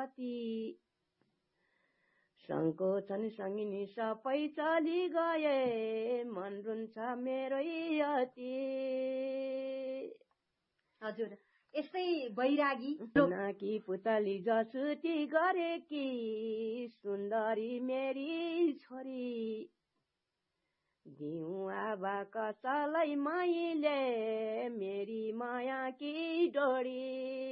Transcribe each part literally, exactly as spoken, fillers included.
पति संकोचन सङ्गिनी सबै चली गए मन रुन्छ मेरै अति। हजुर यस्तै बैरागी नाकी पुतली जसुती गरेकी सुन्दरी मेरी छोरी दिउँ आबा कसलाई मैले मेरी माया की डोरी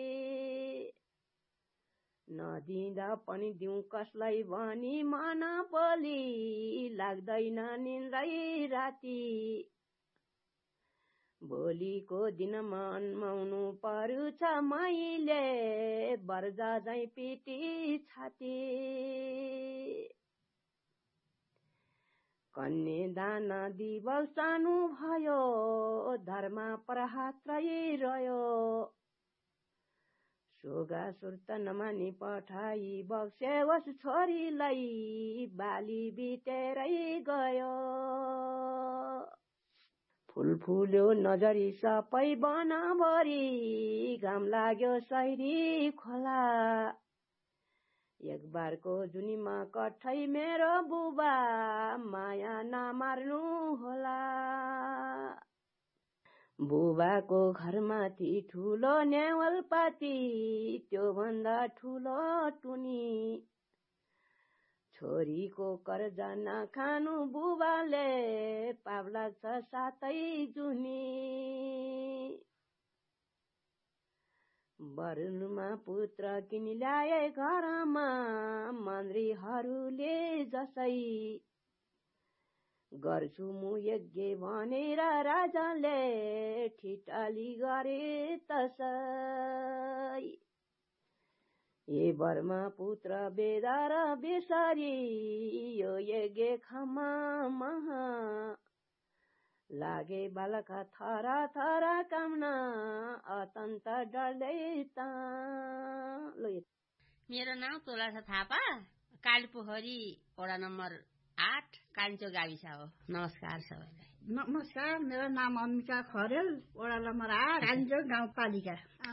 नदिँदा पनि दिउँ कसलाई भनी मन बोली लाग्दैन निन्द्रै राति भोलिको दिनमा अन्माउनु पर्यो छ मैले बर्जा झैँ पिटी छाती कन्यादान दिवस सानो भयो धर्म प्रहात्रै रह्यो सोगा सुर्त नमानी पठाई बक्स्योस् छोरीलाई बाली बितेरै गयो फुल फुल्यो नजरी सबै बनभरि घाम लाग्यो सैरी खोला एक बारको जुनीमा कठै मेरो बुबा माया नमार्नु होला बुबाको घरमाथि ठुलो नेवलपाती त्यो भन्दा ठुलो टुनी छोरीको कर्जा नखानु बुबाले पाप लाग्छ सातै जुनी वरुणमा पुत्र किनी ल्याए घरमा मन्त्रीहरूले जसै गर्छु मु यज्ञ भनेर राजाले ठिटाली गरे तसै ए बर्मा पुत्र बेदा र बेसारी यो यज्ञ खमा महा लागे बालका थरा थरा कामना अत्यन्त डरले ता। मेरो नाम तोलासा थापा कालीपोखरी वडा नम्बर आठ कान्छो गाविस हो। नमस्कार सबैलाई। नमस्कार मेरो नाम अमिका खरेल वडा नम्बर आठ कान्छो गाउँपालिका।